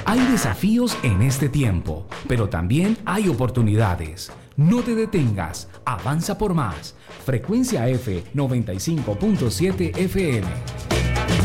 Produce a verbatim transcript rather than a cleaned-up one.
Hay desafíos en este tiempo, pero también hay oportunidades. No te detengas, avanza por más. Frecuencia F noventa y cinco punto siete F M.